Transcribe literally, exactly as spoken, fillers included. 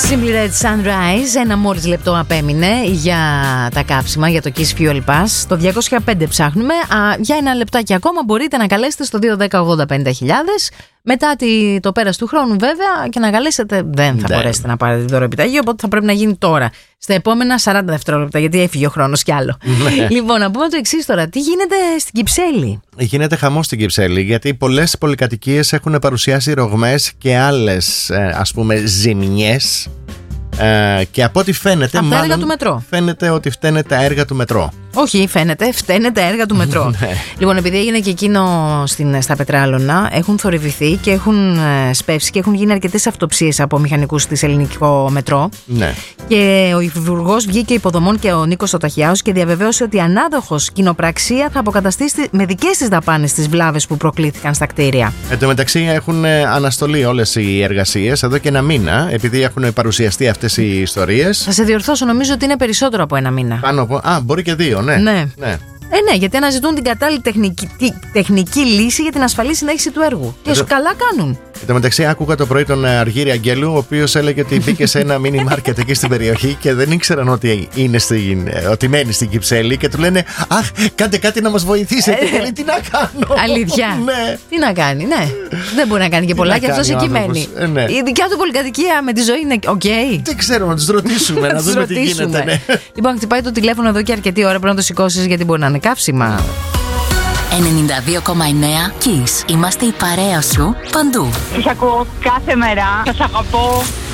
Simply Red Sunrise, ένα μόλις λεπτό απέμεινε για τα κάψιμα, για το Kiss Fuel Pass. Το διακόσια πέντε ψάχνουμε. Α, για ένα λεπτάκι ακόμα μπορείτε να καλέσετε στο δύο ένα μηδέν ογδόντα πενήντα χιλιάδες. Μετά τη, το πέρας του χρόνου βέβαια και να καλέσετε δεν θα ναι. μπορέσετε να πάρετε δωροεπιταγή, οπότε θα πρέπει να γίνει τώρα, στα επόμενα σαράντα δευτερόλεπτα, γιατί έφυγε ο χρόνος κι άλλο. Ναι. Λοιπόν, να πούμε το εξής τώρα, τι γίνεται στην Κυψέλη? Γίνεται χαμός στην Κυψέλη, γιατί πολλές πολυκατοικίες έχουν παρουσιάσει ρογμές και άλλες ας πούμε ζημιές. Ε, και από ό,τι φαίνεται, από τα μάλλον έργα του μετρό. Φαίνεται ότι φταίνε τα έργα του μετρό. Όχι, φαίνεται, φταίνε τα έργα του μετρό. Λοιπόν, επειδή έγινε και εκείνο στην, στα Πετράλωνα, έχουν θορυβηθεί και έχουν ε, σπεύσει και έχουν γίνει αρκετές αυτοψίες από μηχανικούς της ελληνικό μετρό. Ναι. Και ο Υφυπουργός βγήκε υποδομών και ο Νίκος Ταχιάος και διαβεβαίωσε ότι η ανάδοχος κοινοπραξία θα αποκαταστήσει με δικές της δαπάνες τις βλάβες που προκλήθηκαν στα κτίρια. Εν τω μεταξύ, έχουν αναστολεί όλες οι εργασίες εδώ και ένα μήνα, επειδή έχουν παρουσιαστεί αυτές οι ιστορίες. Θα σε διορθώσω, νομίζω ότι είναι περισσότερο από ένα μήνα. Πάνω από. Α, μπορεί και δύο, ναι. Ναι. ναι. Ε, ναι, γιατί αναζητούν την κατάλληλη τεχνική, τεχνική λύση για την ασφαλή συνέχιση του έργου. Και Εδώ... καλά κάνουν. Εν τω μεταξύ, άκουγα το πρωί τον Αργύρη Αγγέλου, ο οποίος έλεγε ότι μπήκε σε ένα μίνι μάρκετ εκεί στην περιοχή και δεν ήξεραν ότι, είναι στην, ότι μένει στην Κυψέλη και του λένε αχ, κάντε κάτι να μας βοηθήσετε. Και λέει, τι να κάνω. Αλήθεια. Ναι. Τι να κάνει, ναι. Δεν μπορεί να κάνει και πολλά και αυτός εκεί μένει. Ε, ναι. Η δικιά του πολυκατοικία με τη ζωή είναι οκ. Okay. Δεν ξέρω, να τους ρωτήσουμε, να δούμε τι γίνεται. Ναι. Λοιπόν, χτυπάει το τηλέφωνο εδώ και αρκετή ώρα, πρέπει να το σηκώσεις γιατί μπορεί να είναι καύσιμα. ενενήντα δύο κόμμα εννέα Kiss. Είμαστε η παρέα σου παντού. Σας ακούω κάθε μέρα. Σας αγαπώ.